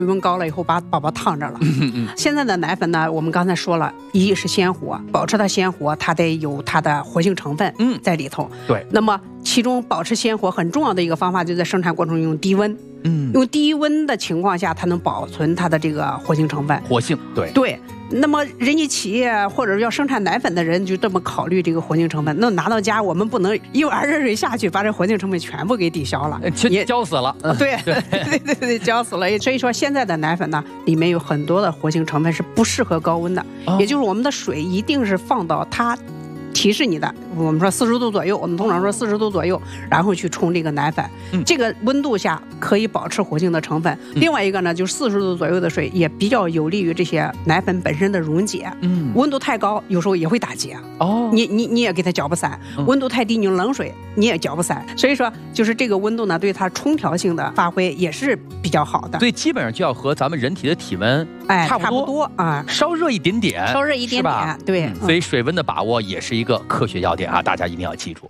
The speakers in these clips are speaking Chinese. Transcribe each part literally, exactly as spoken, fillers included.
水温高了以后把宝宝烫着了。嗯嗯现在的奶粉呢，我们刚才说了，一是鲜活，保持它鲜活，它得有它的活性成分在里头。 嗯、对。 那么其中保持鲜活很重要的一个方法，就在生产过程中用低温。 嗯， 用低温的情况下，它能保存它的这个活性成分。 活性，对对。那么人家企业或者要生产奶粉的人就这么考虑这个活性成分，那拿到家我们不能一碗热水下去把这活性成分全部给抵消了， 也浇死了。 对对对对对，浇死了。所以说现在的奶粉呢，里面有很多的活性成分是不适合高温的，哦、也就是我们的水一定是放到它提示你的，我们说四十度左右，我们通常说四十度左右，然后去冲这个奶粉，嗯、这个温度下可以保持活性的成分。嗯、另外一个呢，就是四十度左右的水也比较有利于这些奶粉本身的溶解。嗯，温度太高有时候也会打结。哦，你你你也给它搅不散。嗯、温度太低，你用冷水你也搅不散。所以说，就是这个温度呢，对它冲调性的发挥也是比较好的。 所以基本上就要和咱们人体的体温哎差不多， 差不多啊， 稍热一点点， 稍热一点点，对、 嗯。所以水温的把握也是一个科学要点啊，大家一定要记住。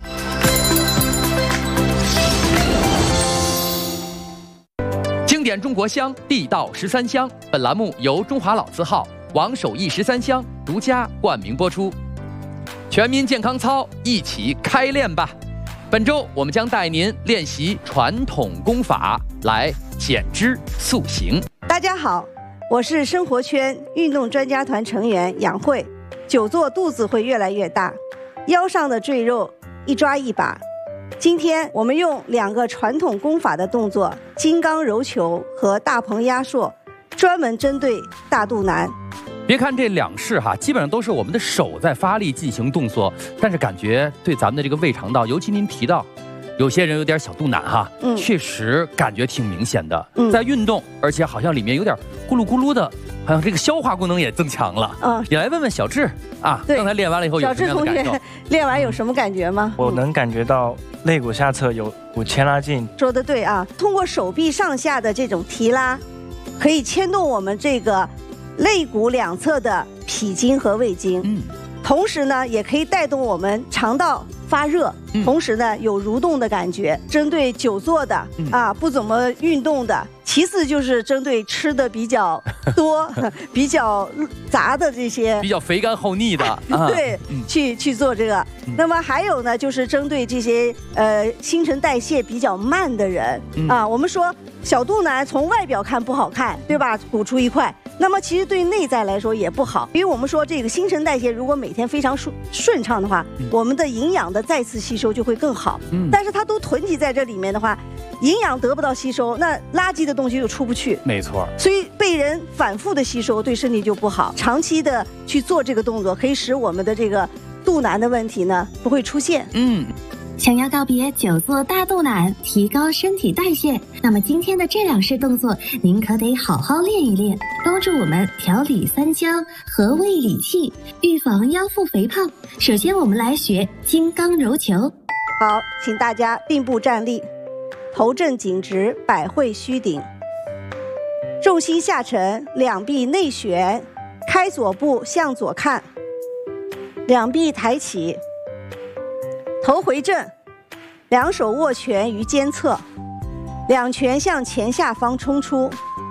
经典中国香，地道十三香。本栏目由中华老字号王守义十三香独家冠名播出。全民健康操，一起开练吧！本周我们将带您练习传统功法，来减脂塑形。 大家好，我是生活圈运动专家团成员杨慧。久坐肚子会越来越大，腰上的赘肉一抓一把。今天我们用两个传统功法的动作，金刚揉球和大鹏压缩，专门针对大肚腩。 别看这两式哈，基本上都是我们的手在发力进行动作，但是感觉对咱们的这个胃肠道，尤其您提到有些人有点小肚腩哈，嗯，确实感觉挺明显的。嗯，在运动，而且好像里面有点咕噜咕噜的，好像这个消化功能也增强了。嗯，你来问问小智啊，刚才练完了以后有什么样的感受？小智同学练完有什么感觉吗？ 我能感觉到肋骨下侧有股牵拉劲。 说得对啊，通过手臂上下的这种提拉，可以牵动我们这个肋骨两侧的脾经和胃经。嗯，同时呢，也可以带动我们肠道发热，同时呢有蠕动的感觉。针对久坐的啊，不怎么运动的，其次就是针对吃的比较多、比较杂的这些， 比较肥甘厚腻的， 啊、对，嗯、去去做这个。嗯、那么还有呢，就是针对这些呃新陈代谢比较慢的人、嗯、啊，我们说小肚腩从外表看不好看，对吧？鼓出一块。那么其实对内在来说也不好，因为我们说这个新陈代谢如果每天非常顺顺畅的话，嗯、我们的营养的再次吸收就会更好。嗯，但是它都囤积在这里面的话，营养得不到吸收，那垃圾的东西就出不去。 没错， 所以被人反复的吸收对身体就不好。长期的去做这个动作，可以使我们的这个肚腩的问题呢不会出现。 嗯。想要告别久坐大肚腩，提高身体代谢，那么今天的这两式动作您可得好好练一练，帮助我们调理三焦，和胃理气，预防腰腹肥胖。首先我们来学金刚揉球。 好，请大家并步站立，头正颈直，百会虚顶，重心下沉，两臂内旋，开左步向左看，两臂抬起，头回正，两手握拳于肩侧，两拳向前下方冲出，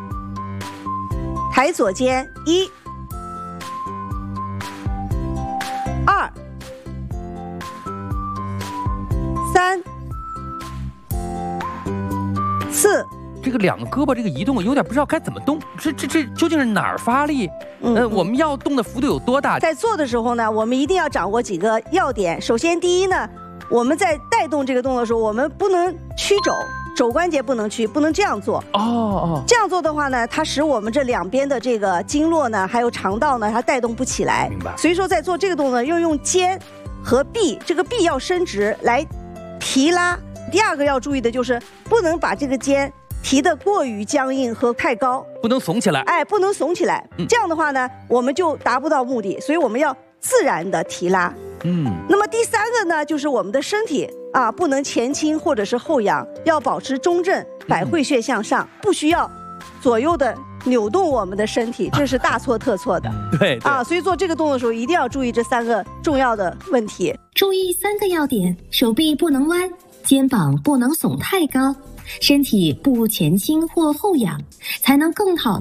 抬左肩，一、二、三、四。 这个两个胳膊这个移动有点不知道该怎么动，这这这究竟是哪儿发力？嗯、呃，我们要动的幅度有多大？ 在做的时候呢，我们一定要掌握几个要点。首先，第一呢，我们在带动这个动作的时候，我们不能屈肘，肘关节不能屈，不能这样做。哦哦，这样做的话呢，它使我们这两边的这个经络呢，还有肠道呢，它带动不起来。 明白。 所以说，在做这个动作，要用肩和臂，这个臂要伸直来提拉。第二个要注意的就是不能把这个肩提得过于僵硬和太高， 不能耸起来。 哎，不能耸起来。嗯、这样的话呢，我们就达不到目的。所以我们要自然的提拉。嗯。那么第三个呢，就是我们的身体啊，不能前倾或者是后仰，要保持中正，百会穴向上，嗯、不需要左右的扭动我们的身体，这是大错特错的。 对, 对啊，所以做这个动作的时候一定要注意这三个重要的问题。 注意三个要点：手臂不能弯，肩膀不能耸太高， 身体不前倾或后仰，才能更好